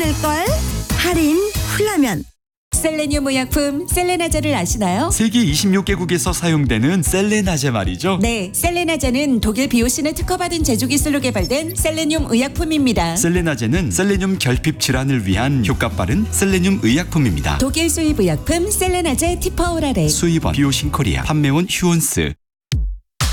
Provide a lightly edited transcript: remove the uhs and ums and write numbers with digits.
괜찮을걸? 할인 훌라면. 셀레늄 의약품 셀레나제를 아시나요? 세계 26개국에서 사용되는 셀레나제 말이죠. 네, 셀레나제는 독일 비오신을 특허받은 제조 기술로 개발된 셀레늄 의약품입니다. 셀레나제는 셀레늄 결핍 질환을 위한 효과 빠른 셀레늄 의약품입니다. 독일 수입 의약품 셀레나제 티퍼오라레. 수입원 비오신 코리아, 판매원 휴온스.